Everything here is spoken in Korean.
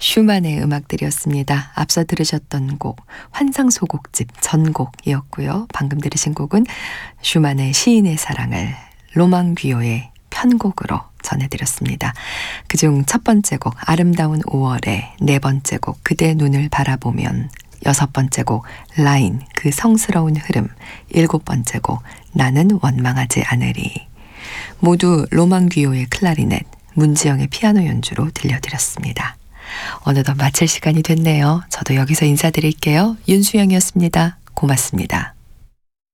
슈만의 음악들이었습니다. 앞서 들으셨던 곡 환상소곡집 전곡이었고요. 방금 들으신 곡은 슈만의 시인의 사랑을 로망귀요의 편곡으로 전해드렸습니다. 그중 첫 번째 곡 아름다운 5월의, 네 번째 곡 그대 눈을 바라보면, 여섯 번째 곡 라인 그 성스러운 흐름, 일곱 번째 곡 나는 원망하지 않으리. 모두 로망귀요의 클라리넷, 문지영의 피아노 연주로 들려드렸습니다. 어느덧 마칠 시간이 됐네요. 저도 여기서 인사드릴게요. 윤수영이었습니다. 고맙습니다.